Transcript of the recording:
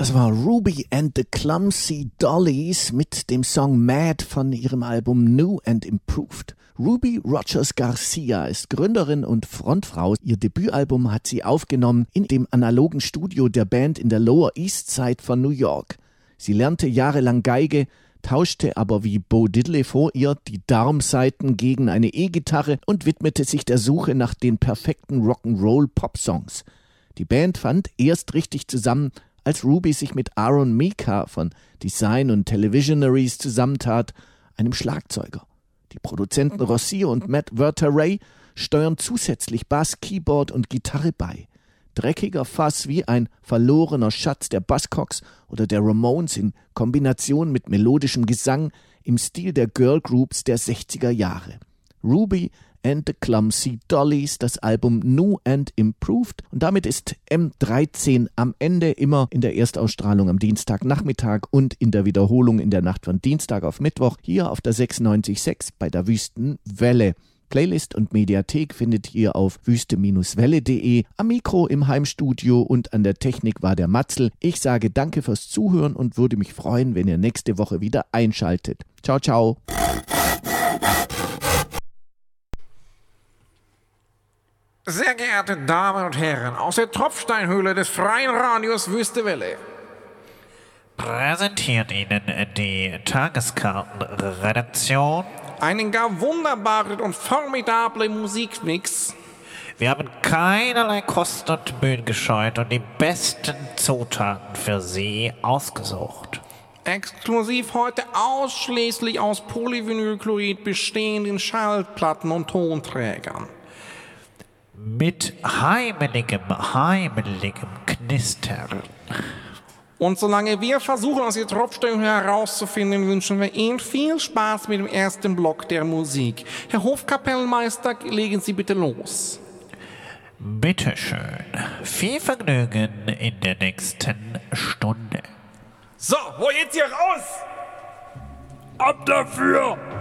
Das war Ruby and the Clumsy Dollies mit dem Song Mad von ihrem Album New and Improved. Ruby Rogers Garcia ist Gründerin und Frontfrau. Ihr Debütalbum hat sie aufgenommen in dem analogen Studio der Band in der Lower East Side von New York. Sie lernte jahrelang Geige, tauschte aber wie Bo Diddley vor ihr die Darmsaiten gegen eine E-Gitarre und widmete sich der Suche nach den perfekten Rock'n'Roll-Pop-Songs. Die Band fand erst richtig zusammen, als Ruby sich mit Aaron Mika von Design und Televisionaries zusammentat, einem Schlagzeuger. Die Produzenten Rossio und Matt Verteray steuern zusätzlich Bass, Keyboard und Gitarre bei. Dreckiger Fass wie ein verlorener Schatz der Buzzcocks oder der Ramones in Kombination mit melodischem Gesang im Stil der Girlgroups der 60er Jahre. Ruby and the Clumsy Dollies, das Album New and Improved. Und damit ist M13 am Ende, immer in der Erstausstrahlung am Dienstagnachmittag und in der Wiederholung in der Nacht von Dienstag auf Mittwoch hier auf der 96.6 bei der Wüstenwelle. Playlist und Mediathek findet ihr auf wüste-welle.de. Am Mikro im Heimstudio und an der Technik war der Matzel. Ich sage danke fürs Zuhören und würde mich freuen, wenn ihr nächste Woche wieder einschaltet. Ciao, ciao. Sehr geehrte Damen und Herren, aus der Tropfsteinhöhle des Freien Radios Wüstewelle präsentiert Ihnen die Tageskartenredaktion einen gar wunderbaren und formidablen Musikmix. Wir haben keinerlei Kosten und Mühen gescheut und die besten Zutaten für Sie ausgesucht. Exklusiv heute ausschließlich aus Polyvinylchlorid bestehenden Schallplatten und Tonträgern. Mit heimeligem Knistern. Und solange wir versuchen, aus der Tropfsteinhöhle herauszufinden, wünschen wir Ihnen viel Spaß mit dem ersten Block der Musik. Herr Hofkapellmeister, legen Sie bitte los. Bitteschön. Viel Vergnügen in der nächsten Stunde. So, wo geht's hier raus? Ab dafür!